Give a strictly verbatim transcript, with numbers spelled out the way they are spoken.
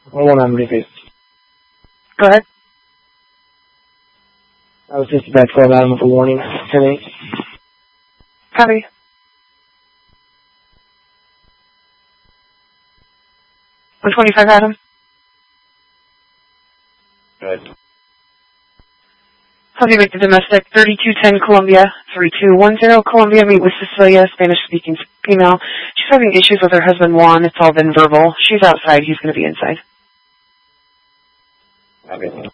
Hold on, I'm repeat. Go ahead. I was just about twelve Adam with a warning. ten eight. Copy. one twenty-five Adam. Good. Help you make the domestic. thirty-two ten Columbia. three two one zero Columbia. Meet with Cecilia, Spanish-speaking female. She's having issues with her husband Juan. It's all been verbal. She's outside. He's going to be inside. Okay.